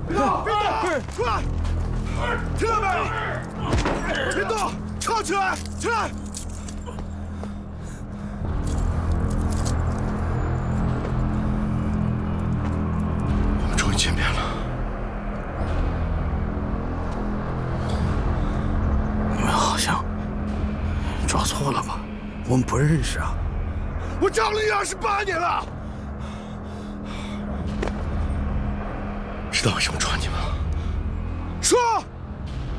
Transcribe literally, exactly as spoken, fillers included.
别动！别动！出来！听到没？别动！靠起来！起来！我们终于见面了。 你们好像抓错了吧？我们不认识啊。 我找了你二十八年了。知道为什么抓你吗？说。